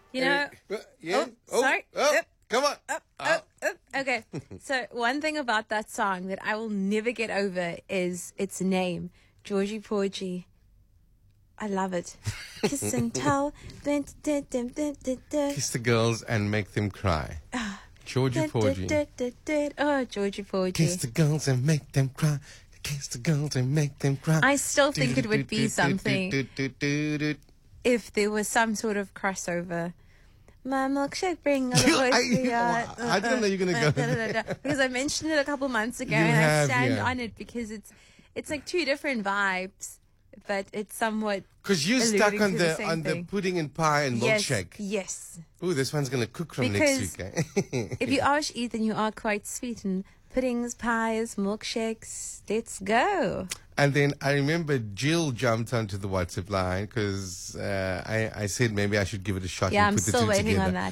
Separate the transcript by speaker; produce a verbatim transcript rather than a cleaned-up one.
Speaker 1: You know,
Speaker 2: Uh, yeah.
Speaker 1: oh, sorry.
Speaker 2: Oh,
Speaker 1: Up,
Speaker 2: come on.
Speaker 1: up,
Speaker 2: Ah.
Speaker 1: up, up. Okay. So one thing about that song that I will never get over is its name, Georgie Porgy. I love it. Kiss and tell. Dun, dun, dun, dun, dun, dun.
Speaker 2: Kiss the girls and make them cry. Georgie
Speaker 1: Dun, dun,
Speaker 2: Porgy.
Speaker 1: dun, dun, dun. Oh, Georgie Porgy.
Speaker 2: Kiss the girls and make them cry. Kiss the girls and make them cry.
Speaker 1: I still think it would be something if there was some sort of crossover. My milkshake bring all the boys
Speaker 2: I-
Speaker 1: to yacht.
Speaker 2: I didn't know you were gonna go
Speaker 1: Da, da, da, da. Because I mentioned it a couple months ago,
Speaker 2: You
Speaker 1: and
Speaker 2: have,
Speaker 1: I stand
Speaker 2: yeah.
Speaker 1: on it because it's it's like two different vibes, but it's somewhat
Speaker 2: Because you
Speaker 1: alluding
Speaker 2: stuck on
Speaker 1: to
Speaker 2: the,
Speaker 1: the same
Speaker 2: on
Speaker 1: thing.
Speaker 2: the pudding and pie and
Speaker 1: yes,
Speaker 2: milkshake.
Speaker 1: yes.
Speaker 2: Ooh, this one's gonna cook from
Speaker 1: Because
Speaker 2: next week. Eh?
Speaker 1: If you are Ethan, you are quite sweet, and puddings, pies, milkshakes. Let's go.
Speaker 2: And then I remember Jill jumped onto the WhatsApp line because uh, I, I said maybe I should give it a shot
Speaker 1: Yeah,
Speaker 2: and
Speaker 1: I'm
Speaker 2: put the
Speaker 1: still
Speaker 2: two
Speaker 1: waiting
Speaker 2: together.
Speaker 1: on that.